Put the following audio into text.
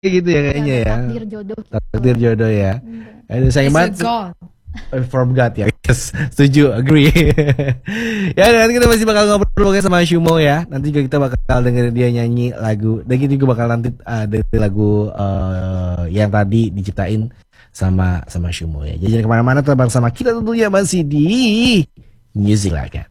gitu ya kayaknya ya. takdir jodoh gitu. Takdir jodoh ya. Aduh, sayang It's a banget. God. From God ya. Yes, setuju, agree. Ya, nanti kita masih bakal ngobrol sama Shumo ya. Nanti juga kita bakal dengerin dia nyanyi lagu. Dan kita juga bakal nanti dengerin lagu yang tadi diciptain sama Shumo ya. Jadi jangan kemana-mana, tetap bersama kita tentunya masih di Music Lagan.